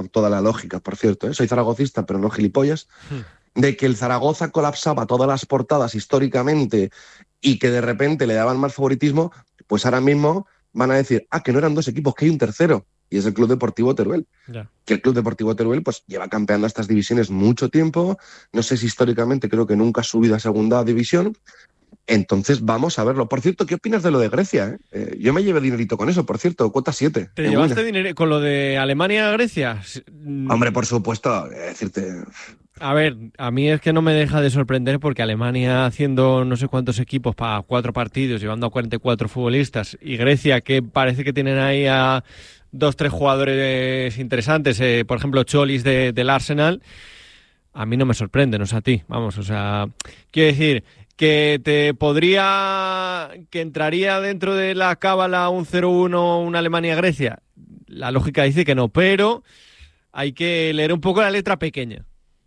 con toda la lógica, por cierto, soy zaragocista, pero no gilipollas, de que el Zaragoza colapsaba todas las portadas históricamente y que de repente le daban más favoritismo, pues ahora mismo van a decir, que no eran dos equipos, que hay un tercero, y es el Club Deportivo Teruel. Ya. Que el Club Deportivo Teruel pues lleva campeando estas divisiones mucho tiempo, no sé si históricamente, creo que nunca ha subido a segunda división. Entonces vamos a verlo. Por cierto, ¿qué opinas de lo de Grecia? Yo me llevé dinerito con eso, por cierto, cuota 7. ¿Te llevaste dinero con lo de Alemania-Grecia? Hombre, por supuesto, decirte... A ver, a mí es que no me deja de sorprender porque Alemania haciendo no sé cuántos equipos para 4 partidos, llevando a 44 futbolistas, y Grecia, que parece que tienen ahí a 2-3 jugadores interesantes, por ejemplo Cholis del Arsenal, a mí no me sorprende, no sé a ti, vamos, o sea, quiero decir que que entraría dentro de la cábala un 0-1 una Alemania-Grecia. La lógica dice que no, pero hay que leer un poco la letra pequeña.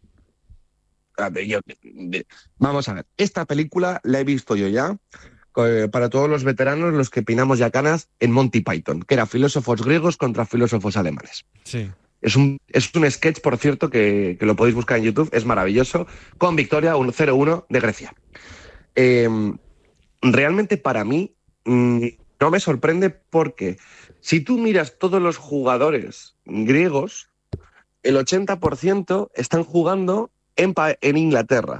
Vamos a ver, esta película la he visto yo ya, para todos los veteranos, los que peinamos ya canas, en Monty Python, que era filósofos griegos contra filósofos alemanes. Sí. Es un sketch, por cierto, que lo podéis buscar en YouTube, es maravilloso, con victoria 0-1 de Grecia. Realmente para mí no me sorprende porque si tú miras todos los jugadores griegos, el 80% están jugando en Inglaterra.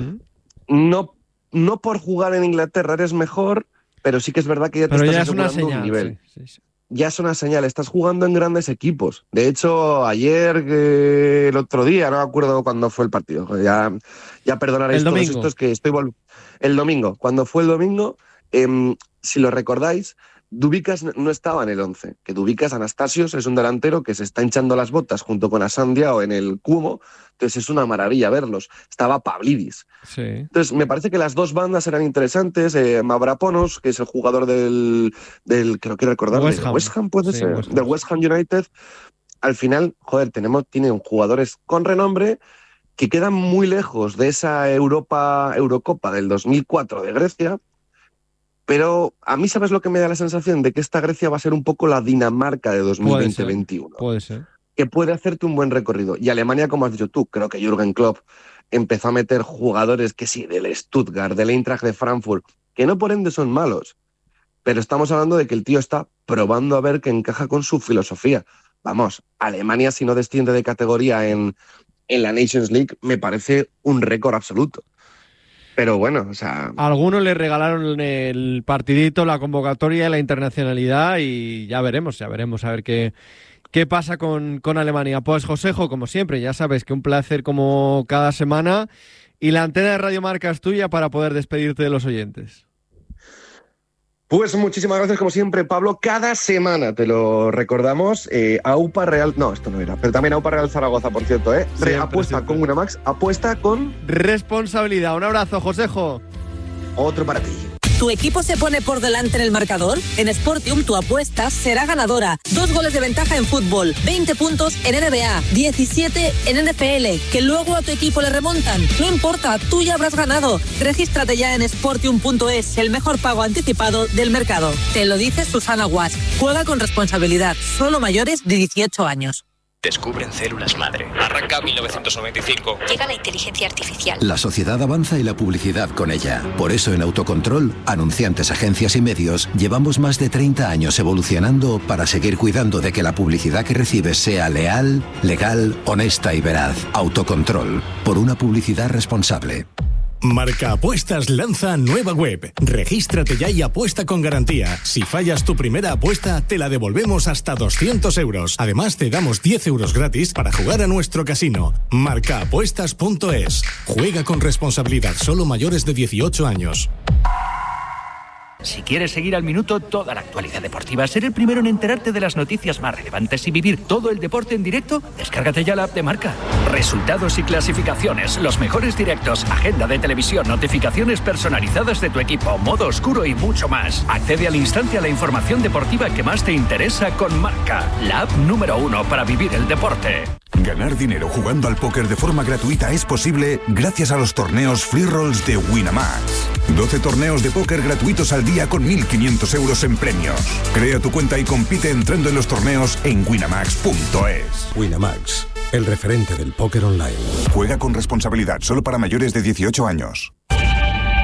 No por jugar en Inglaterra eres mejor, pero sí que es verdad que ya te estás asegurando un nivel. Sí. Ya es una señal, estás jugando en grandes equipos. De hecho, ayer, el otro día, no me acuerdo cuándo fue el partido, ya perdonaréis todos estos que estoy el domingo. Cuando fue el domingo, si lo recordáis, Dubicas no estaba en el 11, que Dubicas Anastasios es un delantero que se está hinchando las botas junto con Asandia o en el Cumo, entonces es una maravilla verlos. Estaba Pavlidis. Sí. Entonces me parece que las dos bandas eran interesantes. Mavropanos, que es el jugador del creo que recordar, West Ham, puede ser, del West Ham United. Al final, tienen jugadores con renombre que quedan muy lejos de esa Eurocopa del 2004 de Grecia. Pero a mí, ¿sabes lo que me da la sensación? De que esta Grecia va a ser un poco la Dinamarca de 2020-21. Puede ser. Que puede hacerte un buen recorrido. Y Alemania, como has dicho tú, creo que Jürgen Klopp empezó a meter jugadores que sí, del Stuttgart, del Eintracht de Frankfurt, que no por ende son malos. Pero estamos hablando de que el tío está probando a ver que encaja con su filosofía. Vamos, Alemania, si no desciende de categoría en la Nations League, me parece un récord absoluto. Pero bueno, o sea... A algunos le regalaron el partidito, la convocatoria, la internacionalidad y ya veremos a ver qué pasa con Alemania. Pues Josejo, como siempre, ya sabes que un placer como cada semana y la antena de Radio Marca es tuya para poder despedirte de los oyentes. Pues muchísimas gracias, como siempre, Pablo. Cada semana te lo recordamos. AUPA Real... No, esto no era. Pero también AUPA Real Zaragoza, por cierto. Apuesta con Winamax. Apuesta con... responsabilidad. Un abrazo, Josejo. Otro para ti. ¿Tu equipo se pone por delante en el marcador? En Sportium tu apuesta será ganadora. 2 goles de ventaja en fútbol, 20 puntos en NBA, 17 en NFL, que luego a tu equipo le remontan. No importa, tú ya habrás ganado. Regístrate ya en Sportium.es, el mejor pago anticipado del mercado. Te lo dice Susana Guas. Juega con responsabilidad, solo mayores de 18 años. Descubren células madre. Arranca 1995. Llega la inteligencia artificial. La sociedad avanza y la publicidad con ella. Por eso en Autocontrol, anunciantes, agencias y medios, llevamos más de 30 años evolucionando para seguir cuidando de que la publicidad que recibes sea leal, legal, honesta y veraz. Autocontrol, por una publicidad responsable. Marca Apuestas lanza nueva web. Regístrate ya y apuesta con garantía. Si fallas tu primera apuesta, te la devolvemos hasta 200 euros. Además, te damos 10 euros gratis para jugar a nuestro casino. Marcaapuestas.es. Juega con responsabilidad, solo mayores de 18 años. Si quieres seguir al minuto toda la actualidad deportiva, ser el primero en enterarte de las noticias más relevantes y vivir todo el deporte en directo, descárgate ya la app de Marca. Resultados y clasificaciones, los mejores directos, agenda de televisión, notificaciones personalizadas de tu equipo, modo oscuro y mucho más. Accede al instante a la información deportiva que más te interesa con Marca, la app número 1 para vivir el deporte. Ganar dinero jugando al póker de forma gratuita es posible gracias a los torneos Free Rolls de Winamax. 12 torneos de póker gratuitos al día con 1.500 euros en premios. Crea tu cuenta y compite entrando en los torneos en winamax.es. Winamax, el referente del póker online. Juega con responsabilidad, solo para mayores de 18 años.